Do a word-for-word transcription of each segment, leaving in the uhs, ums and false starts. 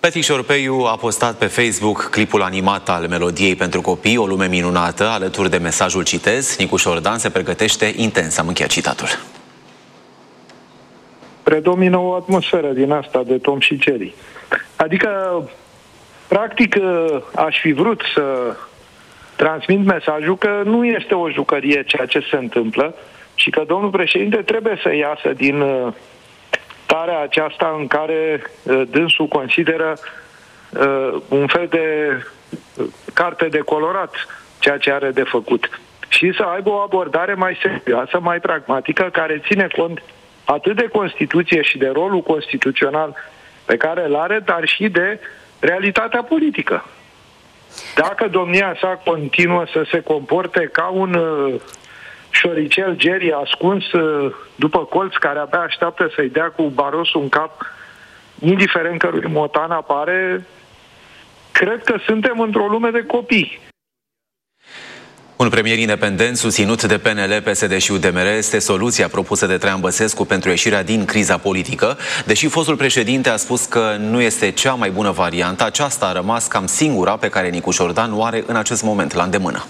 Petric Șorpeiu a postat pe Facebook clipul animat al Melodiei pentru copii, o lume minunată, alături de mesajul citez. Nicu Șordan se pregătește intens. Am încheiat citatul. Predomină o atmosferă din asta de Tom și Jerry. Adică, practic, aș fi vrut să transmit mesajul că nu este o jucărie ceea ce se întâmplă și că domnul președinte trebuie să iasă din starea aceasta în care dânsul consideră un fel de carte de colorat ceea ce are de făcut și să aibă o abordare mai serioasă, mai pragmatică, care ține cont atât de Constituție și de rolul constituțional pe care îl are, dar și de realitatea politică. Dacă domnia sa continuă să se comporte ca un uh, șoricel Jerry ascuns uh, după colț care abia așteaptă să-i dea cu barosul în cap, indiferent cărui motan apare, cred că suntem într-o lume de copii. Un premier independent susținut de P N L, P S D și U D M R este soluția propusă de Traian Băsescu pentru ieșirea din criza politică. Deși fostul președinte a spus că nu este cea mai bună variantă, aceasta a rămas cam singura pe care Nicu Șordan o are în acest moment la îndemână.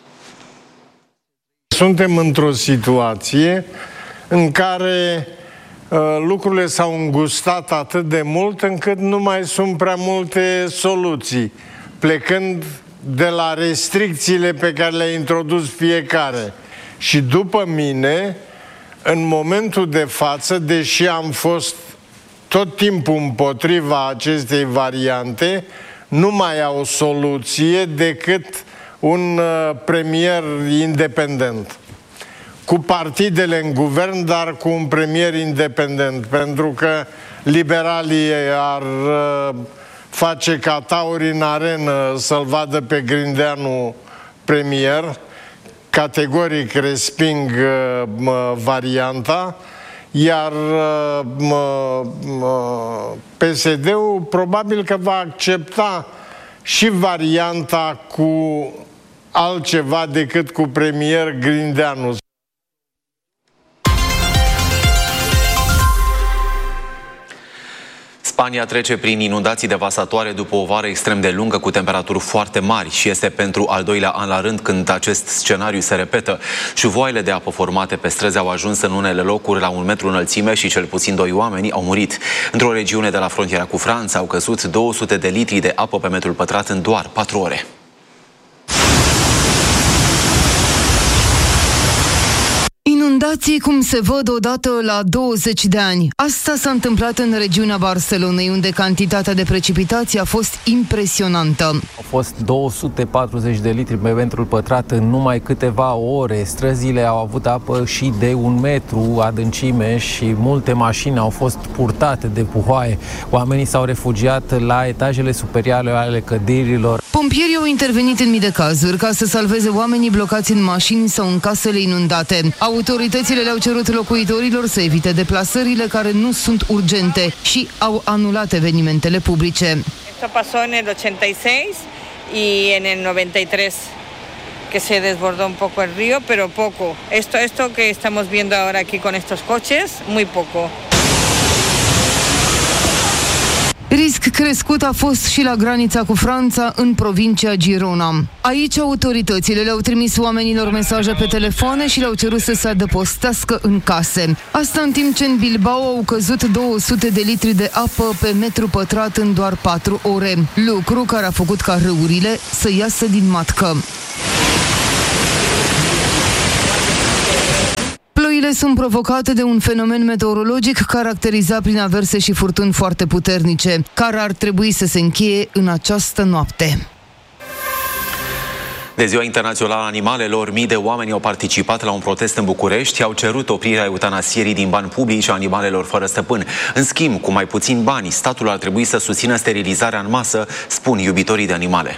Suntem într-o situație în care uh, lucrurile s-au îngustat atât de mult încât nu mai sunt prea multe soluții, plecând de la restricțiile pe care le-a introdus fiecare. Și după mine, în momentul de față, deși am fost tot timpul împotriva acestei variante, nu mai au soluție decât un uh, premier independent. Cu partidele în guvern, dar cu un premier independent. Pentru că liberalii ar uh, face ca tauri în arenă să-l vadă pe Grindeanu premier. Categoric resping uh, varianta. Iar uh, uh, P S D-ul probabil că va accepta și varianta cu altceva decât cu premier Grindeanu. Spania trece prin inundații devastatoare după o vară extrem de lungă cu temperaturi foarte mari și este pentru al doilea an la rând când acest scenariu se repetă. Șuvoaiele de apă formate pe străzi au ajuns în unele locuri la un metru înălțime și cel puțin doi oameni au murit. Într-o regiune de la frontiera cu Franța au căzut două sute de litri de apă pe metrul pătrat în doar patru ore. Inundații cum se văd odată la douăzeci de ani. Asta s-a întâmplat în regiunea Barcelonei, unde cantitatea de precipitații a fost impresionantă. Au fost două sute patruzeci de litri pe metrul pătrat în numai câteva ore. Străzile au avut apă și de un metru adâncime și multe mașini au fost purtate de puhoaie. Oamenii s-au refugiat la etajele superioare ale clădirilor. Pompierii au intervenit în mii de cazuri ca să salveze oamenii blocați în mașini sau în casele inundate. Autoritățile le-au cerut locuitorilor să evite deplasările care nu sunt urgente și au anulat evenimentele publice. Esto pasó en el ochenta y seis y en el noventa y tres que se desbordó un poco el río, pero poco. Esto esto que estamos viendo ahora aquí con estos coches, muy poco. Risc crescut a fost și la granița cu Franța, în provincia Girona. Aici autoritățile le-au trimis oamenilor mesaje pe telefoane și le-au cerut să se adăpostească în case. Asta în timp ce în Bilbao au căzut două sute de litri de apă pe metru pătrat în doar patru ore, lucru care a făcut ca râurile să iasă din matcă. Ploile sunt provocate de un fenomen meteorologic caracterizat prin averse și furtuni foarte puternice, care ar trebui să se încheie în această noapte. De Ziua Internațională a Animalelor, mii de oameni au participat la un protest în București, au cerut oprirea eutanasierii din bani publici a animalelor fără stăpân. În schimb, cu mai puțin bani, statul ar trebui să susțină sterilizarea în masă, spun iubitorii de animale.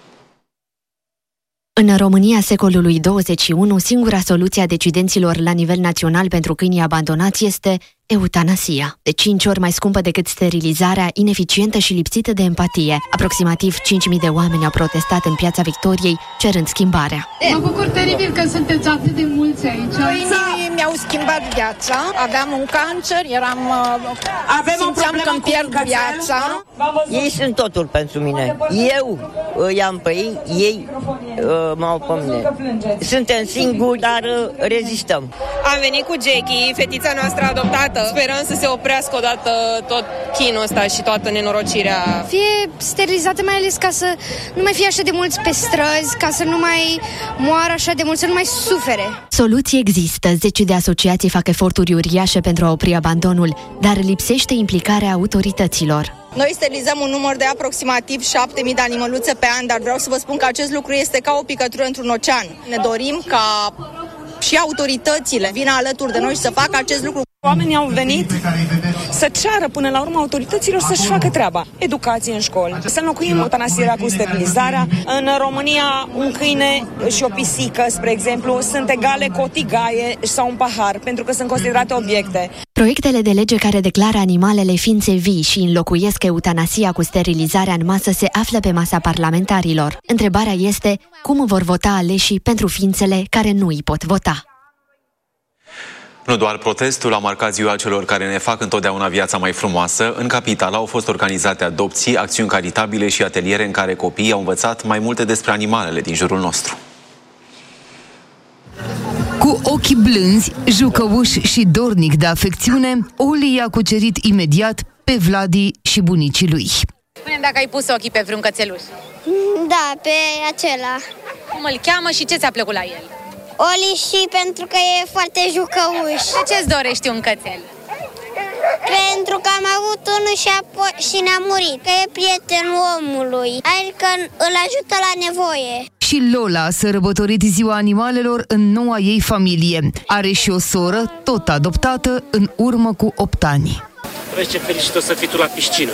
În România secolului douăzeci și unu, singura soluție a decidenților la nivel național pentru câinii abandonați este eutanasia. De cinci ori mai scumpă decât sterilizarea, ineficientă și lipsită de empatie. Aproximativ cinci mii de oameni au protestat în Piața Victoriei, cerând schimbarea. Mă bucur teribil că sunteți atât de mulți aici. Păi, mi-au schimbat viața, aveam un cancer, eram... Avem o problemă că îmi pierd viața. Ei sunt totul pentru mine. Eu îi am pe ei, ei uh, m-au pe mine. Suntem singuri, dar uh, rezistăm. Am venit cu Jackie, fetița noastră adoptată. Sperăm să se oprească odată tot chinul ăsta și toată nenorocirea. Fie sterilizate, mai ales ca să nu mai fie așa de mulți pe străzi, ca să nu mai moară așa de mulți, să nu mai sufere. Soluții există. Zeci de asociații fac eforturi uriașe pentru a opri abandonul, dar lipsește implicarea autorităților. Noi sterilizăm un număr de aproximativ șapte mii de animăluțe pe an, dar vreau să vă spun că acest lucru este ca o picătură într-un ocean. Ne dorim ca și autoritățile vină alături de noi și să facă acest lucru. Oamenii au venit să ceară până la urmă autorităților să-și facă treaba. Educație în școli, să înlocuim eutanasierea cu sterilizarea. În România, un câine și o pisică, spre exemplu, sunt egale cu o tigaie sau un pahar, pentru că sunt considerate obiecte. Proiectele de lege care declară animalele ființe vii și înlocuiesc eutanasia cu sterilizarea în masă se află pe masa parlamentarilor. Întrebarea este cum vor vota aleșii pentru ființele care nu îi pot vota. Nu doar protestul a marcat ziua celor care ne fac întotdeauna viața mai frumoasă. În capitală au fost organizate adopții, acțiuni caritabile și ateliere în care copiii au învățat mai multe despre animalele din jurul nostru. Cu ochii blânzi, jucăuși și dornic de afecțiune, Oli i-a cucerit imediat pe Vladi și bunicii lui. Spune-mi dacă ai pus ochii pe vreun cățeluș. Da, pe acela. Cum îl cheamă și ce ți-a plăcut la el? Oli și pentru că e foarte jucăuș. De ce-ți dorești un cățel? Pentru că am avut unul și, apoi, și ne-a murit. Că e prietenul omului, adică îl ajută la nevoie. Și Lola a sărbătorit ziua animalelor în noua ei familie. Are și o soră, tot adoptată, în urmă cu opt ani. Vezi ce fericit o să fii tu la piscină.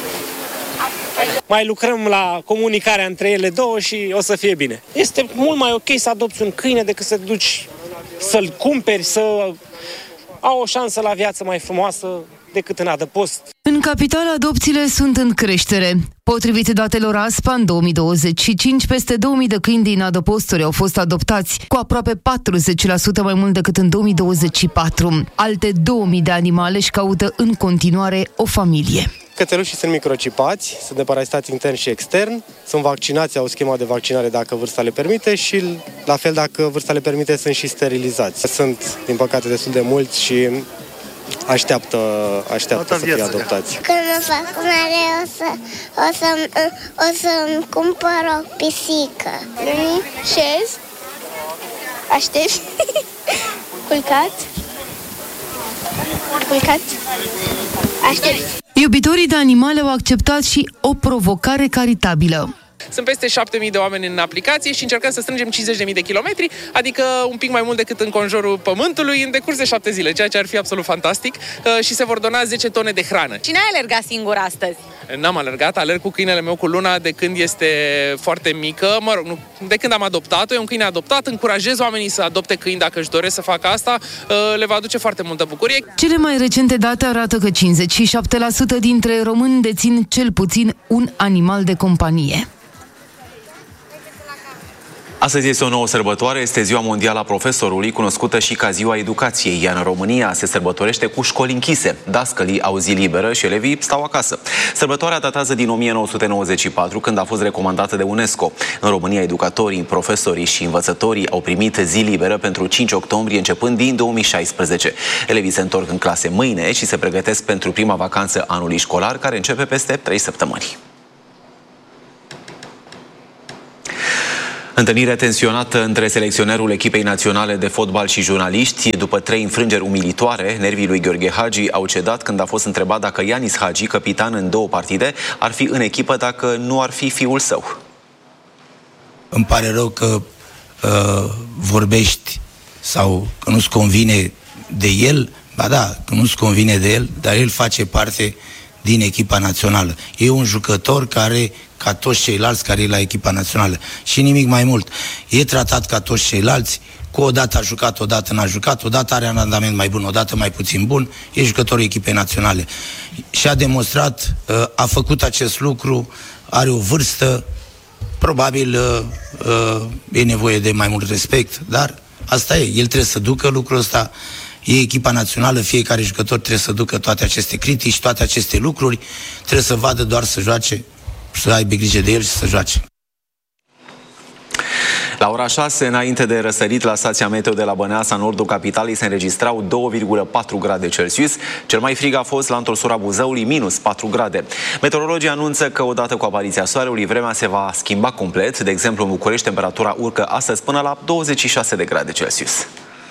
Mai lucrăm la comunicarea între ele două și o să fie bine. Este mult mai ok să adopți un câine decât să duci să-l cumperi, să au o șansă la viață mai frumoasă decât în adăpost. În capitală, adopțiile sunt în creștere. Potrivit datelor A S P A, în două mii douăzeci și cinci, peste două mii de câini din adăposturi au fost adoptați, cu aproape patruzeci la sută mai mult decât în două mii douăzeci și patru. Alte două mii de animale își caută în continuare o familie. Cățelușii sunt microcipați, sunt deparasitați intern și extern, sunt vaccinați, au schema de vaccinare dacă vârsta le permite și, la fel, dacă vârsta le permite, sunt și sterilizați. Sunt, din păcate, destul de mulți și așteaptă, așteaptă să fie adoptați. Când mă fac mare, o, să, o, să, o să-mi cumpăr o pisică. Șez, aștept, culcat, culcat, aștept. Iubitorii de animale au acceptat și o provocare caritabilă. Sunt peste șapte mii de oameni în aplicație și încercăm să strângem cincizeci de mii de kilometri, adică un pic mai mult decât în conjurul Pământului, în decurs de șapte zile, ceea ce ar fi absolut fantastic, și se vor dona zece tone de hrană. Cine a alergat singur astăzi? N-am alergat, alerg cu câinele meu, cu Luna, de când este foarte mică, mă rog, nu, de când am adoptat-o, e un câine adoptat, încurajez oamenii să adopte câini dacă își doresc să facă asta, le va aduce foarte multă bucurie. Cele mai recente date arată că cincizeci și șapte la sută dintre români dețin cel puțin un animal de companie. Astăzi este o nouă sărbătoare, este Ziua Mondială a Profesorului, cunoscută și ca Ziua Educației, iar în România se sărbătorește cu școli închise. Dascălii au zi liberă și elevii stau acasă. Sărbătoarea datează din o mie nouă sute nouăzeci și patru, când a fost recomandată de UNESCO. În România, educatorii, profesorii și învățătorii au primit zi liberă pentru cinci octombrie, începând din două mii șaisprezece. Elevii se întorc în clase mâine și se pregătesc pentru prima vacanță anului școlar, care începe peste trei săptămâni. Întâlnire tensionată între selecționerul echipei naționale de fotbal și jurnaliști. După trei înfrângeri umilitoare, nervii lui Gheorghe Hagi au cedat când a fost întrebat dacă Ianis Hagi, capitan în două partide, ar fi în echipă dacă nu ar fi fiul său. Îmi pare rău că uh, vorbești sau că nu-ți convine de el. Ba da, că nu-ți convine de el, dar el face parte din echipa națională. E un jucător care, ca toți ceilalți care e la echipa națională, și nimic mai mult. E tratat ca toți ceilalți, cu o dată a jucat, o dată n-a jucat, o dată are un randament mai bun, o dată mai puțin bun, e jucătorul echipei naționale. Și a demonstrat, a făcut acest lucru, are o vârstă, probabil e nevoie de mai mult respect, dar asta e, el trebuie să ducă lucrul ăsta, e echipa națională, fiecare jucător trebuie să ducă toate aceste critici, toate aceste lucruri, trebuie să vadă doar să joace, să aibă grijă de el și să joace. La ora șase, înainte de răsărit, la stația meteo de la Băneasa, în nordul capitalei, se înregistrau doi virgulă patru grade Celsius. Cel mai frig a fost la întorsura Buzăului, minus patru grade. Meteorologii anunță că odată cu apariția soarelui, vremea se va schimba complet. De exemplu, în București, temperatura urcă astăzi până la douăzeci și șase de grade Celsius.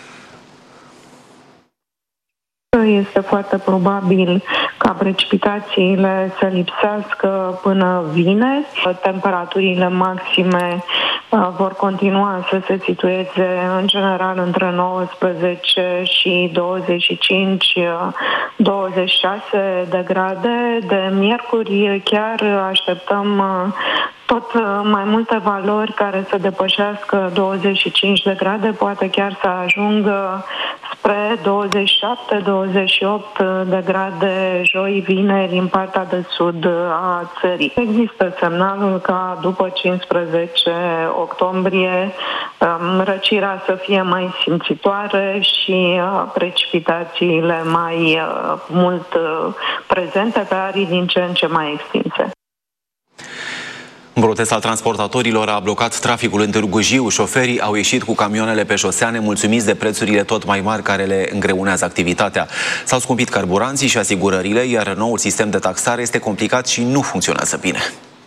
Este foarte probabil ca precipitațiile să lipsească până vineri. Temperaturile maxime vor continua să se situeze în general între nouăsprezece și douăzeci și cinci douăzeci și șase de grade. De miercuri chiar așteptăm tot mai multe valori care să depășească douăzeci și cinci de grade, poate chiar să ajungă spre douăzeci și șapte douăzeci și opt de grade joi, vineri, în partea de sud a țării. Există semnalul ca după cincisprezece octombrie răcirea să fie mai simțitoare și precipitațiile mai mult prezente pe arii din ce în ce mai extinse. Un protest al transportatorilor a blocat traficul în Târgu Jiu. Șoferii au ieșit cu camioanele pe șosea, nemulțumiți de prețurile tot mai mari care le îngreunează activitatea. S-au scumpit carburanții și asigurările, iar noul sistem de taxare este complicat și nu funcționează bine.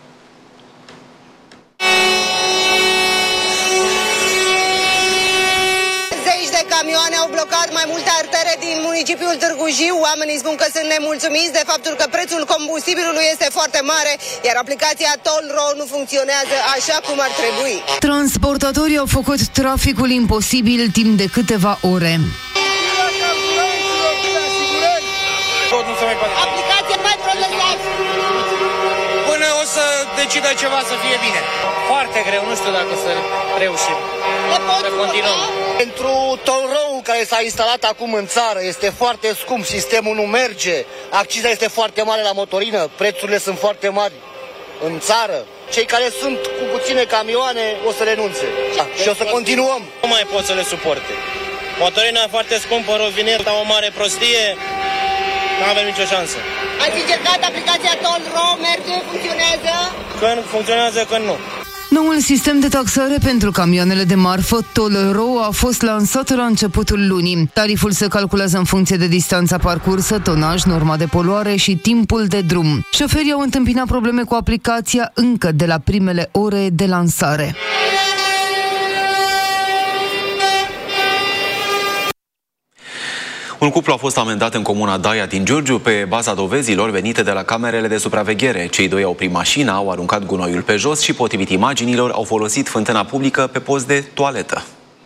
Camioane au blocat mai multe artere din municipiul Târgu Jiu. Oamenii spun că sunt nemulțumiți de faptul că prețul combustibilului este foarte mare, iar aplicația Tollro nu funcționează așa cum ar trebui. Transportatorii au făcut traficul imposibil timp de câteva ore. Aplicație mai progresează. Până o să decidă ceva să fie bine. Foarte greu, nu știu dacă să reușim. Să continuăm. Pentru Tollro-ul care s-a instalat acum în țară este foarte scump, sistemul nu merge, acciza este foarte mare la motorină, prețurile sunt foarte mari în țară. Cei care sunt cu puține camioane o să renunțe și o să continuăm. Nu mai pot să le suporte. Motorina foarte scumpă, rovineta o mare prostie, nu avem nicio șansă. Ați încercat aplicația Tollro, merge, funcționează? Când funcționează, când nu. Noul sistem de taxare pentru camioanele de marfă, Tollro, a fost lansat la începutul lunii. Tariful se calculează în funcție de distanța parcursă, tonaj, norma de poluare și timpul de drum. Șoferii au întâmpinat probleme cu aplicația încă de la primele ore de lansare. Un cuplu a fost amendat în comuna Daia din Giurgiu pe baza dovezilor venite de la camerele de supraveghere. Cei doi au oprit mașina, au aruncat gunoiul pe jos și, potrivit imaginilor, au folosit fântâna publică pe post de toaletă.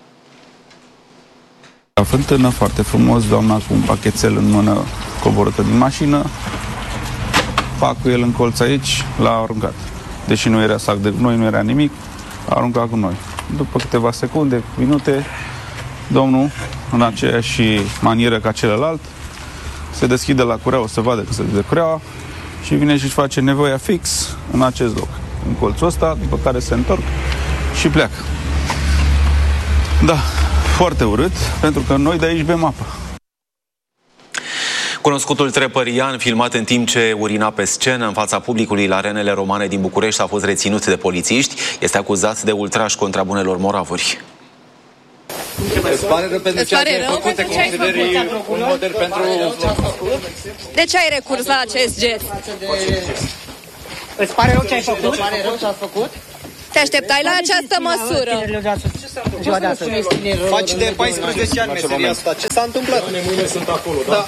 La fântână, foarte frumos, doamna cu un pachetel în mână coborâtă din mașină, fac cu el în colț aici, l-a aruncat. Deși nu era sac de gunoi, nu era nimic, a aruncat gunoi. După câteva secunde, minute, domnul, în aceeași manieră ca celălalt, se deschide la curea, o să vadă că se deschide cureaua și vine și-și face nevoia fix în acest loc, în colțul ăsta, după care se întorc și pleacă. Da, foarte urât, pentru că noi de aici bem apă. Cunoscutul trepărian, filmat în timp ce urina pe scenă în fața publicului la Arenele Romane din București, a fost reținut de polițiști. Este acuzat de ultraj contra bunelor moravuri. Îți pare rău pentru ce ai făcut? Te consideri un model pentru... De ce ai recurs la acest gest? Îți pare rău ce ai făcut? Îți pare rău ce ai făcut? Te așteptai la această măsură? Faci de paisprezece ani meseria asta. Ce s-a întâmplat? Mâine sunt acolo, da?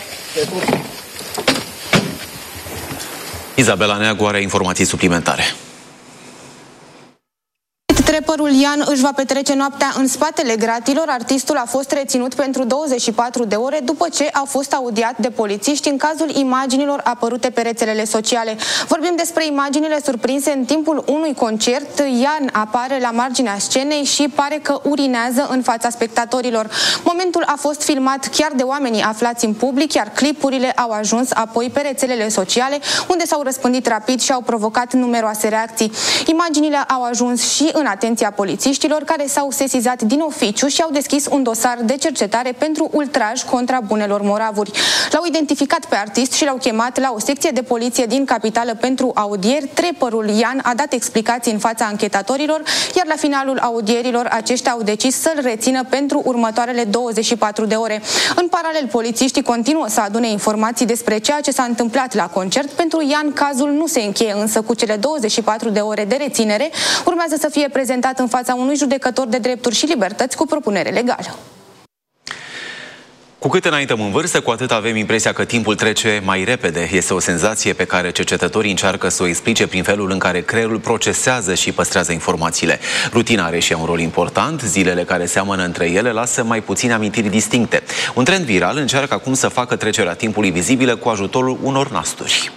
Izabela Neagu are informații suplimentare. Trapperul Ian își va petrece noaptea în spatele gratilor. Artistul a fost reținut pentru douăzeci și patru de ore după ce a fost audiat de polițiști în cazul imaginilor apărute pe rețelele sociale. Vorbim despre imaginile surprinse în timpul unui concert. Ian apare la marginea scenei și pare că urinează în fața spectatorilor. Momentul a fost filmat chiar de oamenii aflați în public, iar clipurile au ajuns apoi pe rețelele sociale, unde s-au răspândit rapid și au provocat numeroase reacții. Imaginile au ajuns și în atenția polițiștilor, care s-au sesizat din oficiu și au deschis un dosar de cercetare pentru ultraj contra bunelor moravuri. L-au identificat pe artist și l-au chemat la o secție de poliție din capitală pentru audieri. Trapperul Ian a dat explicații în fața anchetatorilor, iar la finalul audierilor aceștia au decis să-l rețină pentru următoarele douăzeci și patru de ore. În paralel, polițiștii continuă să adune informații despre ceea ce s-a întâmplat la concert. Pentru Ian, cazul nu se încheie însă cu cele douăzeci și patru de ore de reținere. Urmează să fie prezentat în fața unui judecător de drepturi și libertăți cu propunere legală. Cu cât înaintăm în vârstă, cu atât avem impresia că timpul trece mai repede. Este o senzație pe care cercetătorii încearcă să o explice prin felul în care creierul procesează și păstrează informațiile. Rutina are și ea un rol important. Zilele care seamănă între ele lasă mai puține amintiri distincte. Un trend viral încearcă acum să facă trecerea timpului vizibilă cu ajutorul unor nasturi.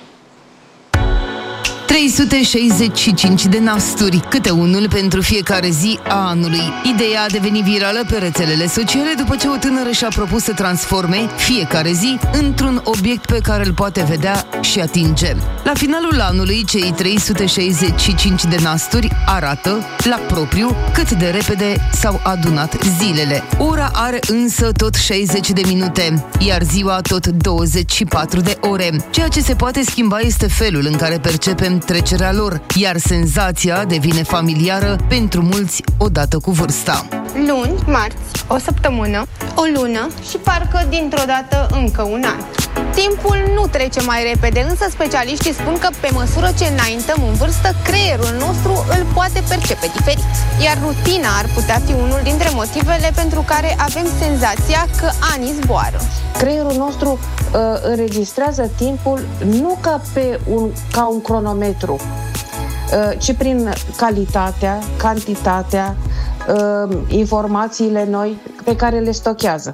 trei sute șaizeci și cinci de nasturi, câte unul pentru fiecare zi a anului. Ideea a devenit virală pe rețelele sociale după ce o tânără și-a propus să transforme fiecare zi într-un obiect pe care îl poate vedea și atinge. La finalul anului, cei trei sute șaizeci și cinci de nasturi arată, la propriu, cât de repede s-au adunat zilele. Ora are însă tot șaizeci de minute, iar ziua tot douăzeci și patru de ore. Ceea ce se poate schimba este felul în care percepem trecerea lor, iar senzația devine familiară pentru mulți odată cu vârsta. Luni, marți, o săptămână, o lună și parcă dintr-o dată încă un an. Timpul nu trece mai repede, însă specialiștii spun că pe măsură ce înaintăm în vârstă, creierul nostru îl poate percepe diferit. Iar rutina ar putea fi unul dintre motivele pentru care avem senzația că anii zboară. Creierul nostru uh, înregistrează timpul nu ca, pe un, ca un cronometru, uh, ci prin calitatea, cantitatea, uh, informațiile noi pe care le stochează.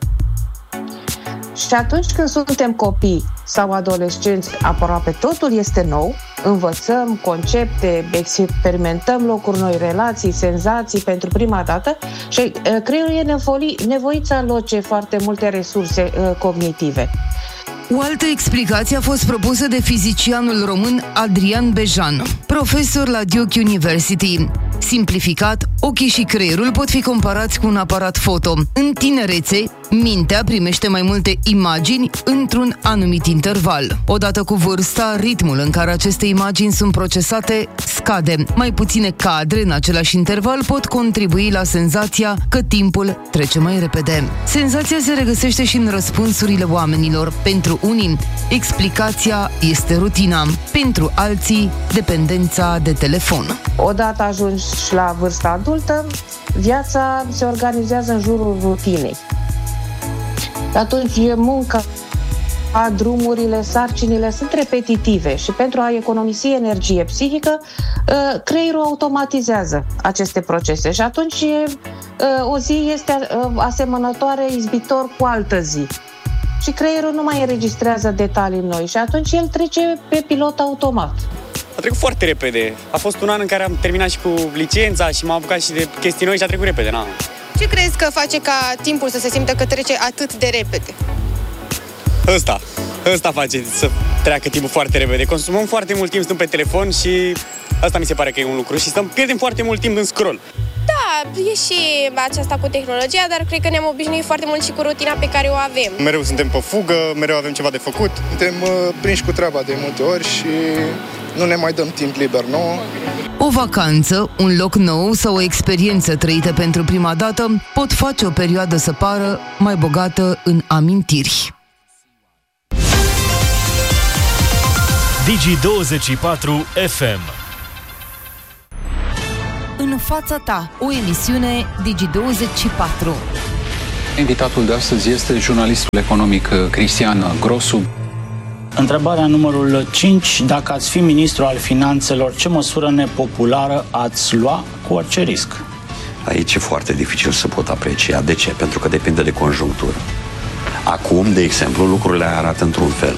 Și atunci când suntem copii sau adolescenți, aproape totul este nou, învățăm concepte, experimentăm locuri noi, relații, senzații pentru prima dată și creierul e nevoi, nevoit să aloce foarte multe resurse uh, cognitive. O altă explicație a fost propusă de fizicianul român Adrian Bejan, profesor la Duke University. Simplificat, ochii și creierul pot fi comparați cu un aparat foto. În tinerețe, mintea primește mai multe imagini într-un anumit interval. Odată cu vârsta, ritmul în care aceste imagini sunt procesate scade. Mai puține cadre în același interval pot contribui la senzația că timpul trece mai repede. Senzația se regăsește și în răspunsurile oamenilor. Pentru unii, explicația este rutina. Pentru alții, dependența de telefon. Odată ajungi la vârsta adultă, viața se organizează în jurul rutinei. Atunci munca, drumurile, sarcinile sunt repetitive și pentru a economisi energie psihică, creierul automatizează aceste procese și atunci o zi este asemănătoare izbitor cu altă zi. Și creierul nu mai înregistrează detalii noi și atunci el trece pe pilot automat. A trecut foarte repede. A fost un an în care am terminat și cu licența și m-am apucat și de chestii noi și a trecut repede. Na. Ce crezi că face ca timpul să se simtă că trece atât de repede? Ăsta. Ăsta face să treacă timpul foarte repede. Consumăm foarte mult timp, stăm pe telefon și asta mi se pare că e un lucru. Și stăm, pierdem foarte mult timp în scroll. Da, e și aceasta cu tehnologia, dar cred că ne-am obișnuit foarte mult și cu rutina pe care o avem. Mereu suntem pe fugă, mereu avem ceva de făcut. Suntem uh, prinși cu treaba de multe ori și nu ne mai dăm timp liber nouă. O vacanță, un loc nou sau o experiență trăită pentru prima dată pot face o perioadă să pară mai bogată în amintiri. Digi douăzeci și patru F M. În fața ta, o emisiune Digi douăzeci și patru. Invitatul de astăzi este jurnalistul economic Cristian Grosu. Întrebarea numărul cinci. Dacă ați fi ministru al finanțelor, ce măsură nepopulară ați lua cu orice risc? Aici e foarte dificil să pot aprecia. De ce? Pentru că depinde de conjunctură. Acum, de exemplu, lucrurile arată într-un fel.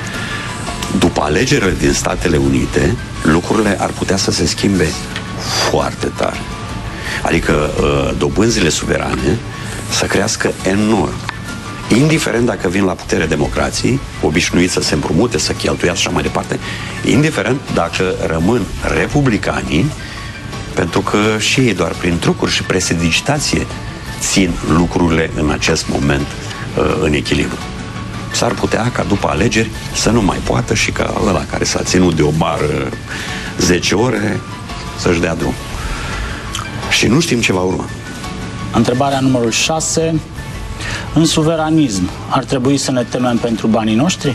După alegerile din Statele Unite, lucrurile ar putea să se schimbe foarte tare. Adică dobânzile suverane să crească enorm. Indiferent dacă vin la putere democrații, obișnuiți să se împrumute, să cheltuiască și așa mai departe, indiferent dacă rămân republicanii, pentru că și ei doar prin trucuri și prestidigitație țin lucrurile în acest moment uh, în echilibru. S-ar putea ca după alegeri să nu mai poată și ca ăla care s-a ținut de o bară zece ore să-și dea drum. Și nu știm ce va urma. Întrebarea numărul șase. În suveranism ar trebui să ne temem pentru banii noștri?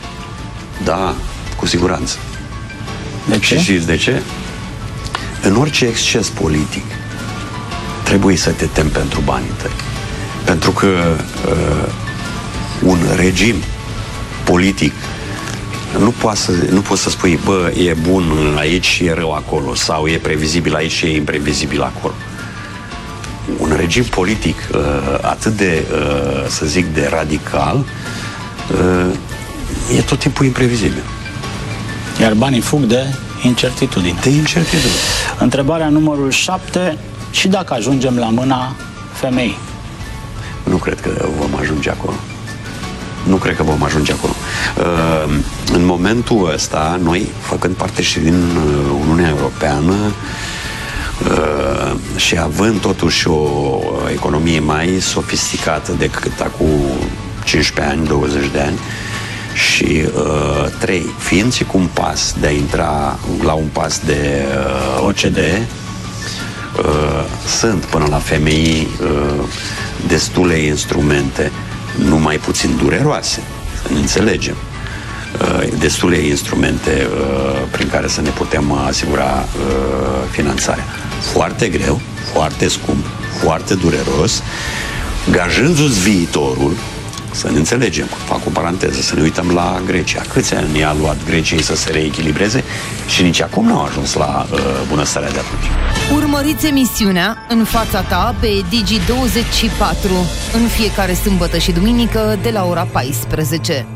Da, cu siguranță. De ce? Și știți de ce? În orice exces politic trebuie să te temi pentru banii tăi. Pentru că uh, un regim politic nu poate să, nu poți să spui, bă, e bun aici și e rău acolo, sau e previzibil aici și e imprevizibil acolo. Un regim politic uh, atât de, uh, să zic, de radical uh, e tot timpul imprevizibil. Iar banii fug de incertitudine. De incertitudine. Întrebarea numărul șapte. Și dacă ajungem la mâna femeii? Nu cred că vom ajunge acolo. Nu cred că vom ajunge acolo. Uh, în momentul ăsta, noi, făcând parte și din Uniunea Europeană, Uh, și având totuși o economie mai sofisticată decât acum cincisprezece ani, douăzeci de ani, și uh, trei, fiind și cu un pas de a intra la un pas de uh, O C D E, uh, sunt până la femei uh, destule instrumente, nu mai puțin dureroase, să ne înțelegem, uh, destule instrumente uh, prin care să ne putem asigura uh, finanțarea. Foarte greu, foarte scump, foarte dureros, gajându-ți viitorul, să ne înțelegem, fac o paranteză, să ne uităm la Grecia. Câți ani i-a luat Greciei să se reechilibreze și nici acum n-au ajuns la uh, bunăstarea de atunci. Urmăriți emisiunea În fața ta pe Digi douăzeci și patru în fiecare sâmbătă și duminică de la ora paisprezece.